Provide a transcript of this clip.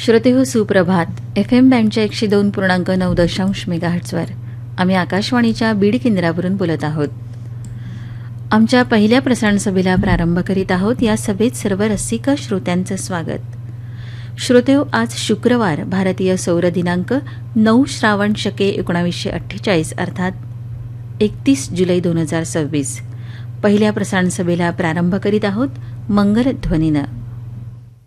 श्रोते हो सुप्रभात. FM बँडच्या 102.9 मेगाहर्ट्झवर आम्ही आकाशवाणीच्या बीड केंद्रावरून बोलत आहोत. आमच्या पहिल्या प्रसारण सभेला प्रारंभ करीत आहोत. या सभेत सर्व रसिक श्रोत्यांचं स्वागत. श्रोते हो, आज शुक्रवार, भारतीय सौर दिनांक 9 श्रावण शके 1948 अर्थात 31 जुलै 2026. पहिल्या प्रसारण सभेला प्रारंभ करीत आहोत मंगलध्वनीनं.